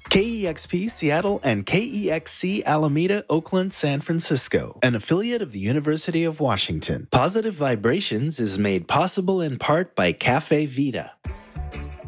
KEXP Seattle and KEXC Alameda, Oakland, San Francisco, an affiliate of the University of Washington. Positive Vibrations is made possible in part by Cafe Vita.